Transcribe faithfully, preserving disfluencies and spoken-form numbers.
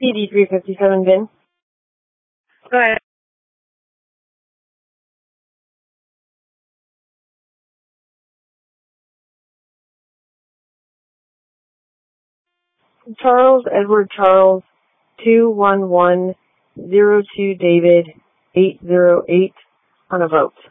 C D three fifty-seven, Vin. Go ahead. Charles Edward Charles, two one one zero two David eight zero eight on a vote.